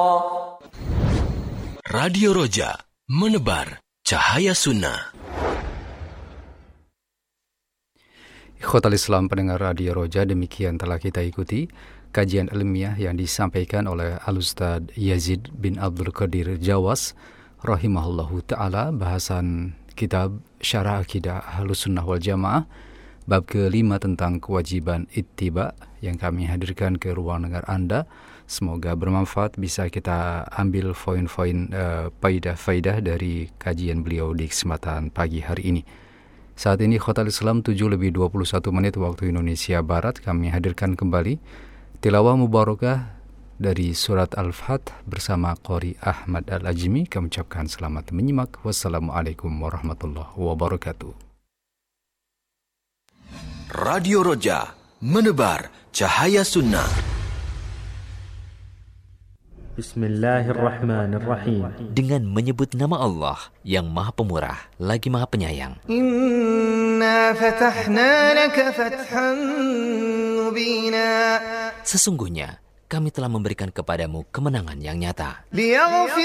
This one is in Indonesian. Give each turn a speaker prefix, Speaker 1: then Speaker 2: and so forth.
Speaker 1: Radio Roja, menebar cahaya sunnah.
Speaker 2: Ikhwatal Islam pendengar Radio Roja, demikian telah kita ikuti kajian ilmiah yang disampaikan oleh Al-Ustaz Yazid bin Abdul Qadir Jawas rahimahullahu ta'ala, bahasan kitab Syarah Aqidah Ahlussunnah wal Jamaah bab ke-5 tentang kewajiban ittiba yang kami hadirkan ke ruang dengar Anda. Semoga bermanfaat, bisa kita ambil poin-poin faidah dari kajian beliau di kesempatan pagi hari ini. Saat ini Khotal Islam 7:21 waktu Indonesia Barat, kami hadirkan kembali tilawah mubarakah dari surat Al-Fath bersama Qori Ahmad Al-Ajmi. Kami ucapkan selamat menyimak. Wassalamualaikum warahmatullahi wabarakatuh.
Speaker 1: Radio Roja, menebar cahaya sunnah.
Speaker 3: Bismillahirrahmanirrahim. Dengan menyebut nama Allah yang Maha Pemurah lagi Maha Penyayang.
Speaker 4: Inna fatahna laka fathan mubina.
Speaker 3: Sesungguhnya kami telah memberikan kepadamu kemenangan yang nyata.